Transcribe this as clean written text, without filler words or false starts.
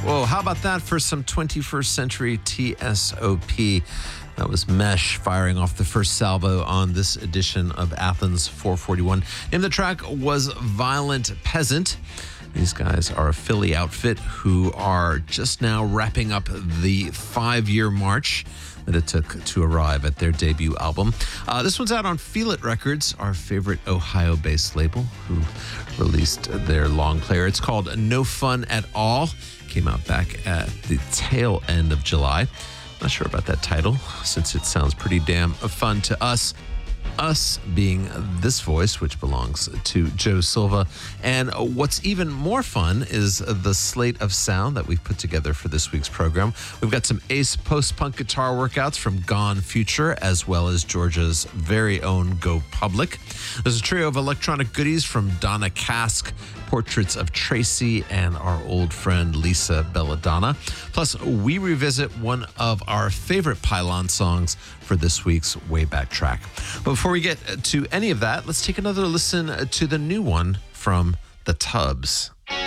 Whoa, how about that for some 21st century TSOP? That was Mesh firing off the first salvo on this edition of Athens 441. And the track was Violent Peasant. These guys are a Philly outfit who are just now wrapping up the 5-year march that it took to arrive at their debut album. This one's out on Feel It Records, our favorite Ohio-based label, who released their long player. It's called No Fun at All. Came out back at the tail end of July. Not sure about that title, since it sounds pretty damn fun to us. Us being this voice, which belongs to Joe Silva. And what's even more fun is the slate of sound that we've put together for this week's program. We've got some ace post-punk guitar workouts from Gone Future, as well as Georgia's very own Go Public. There's a trio of electronic goodies from Donna Cask, portraits of Tracy, and our old friend Lisa Belladonna. Plus, we revisit one of our favorite Pylon songs for this week's Wayback Track. But before we get to any of that, let's take another listen to the new one from The Tubbs.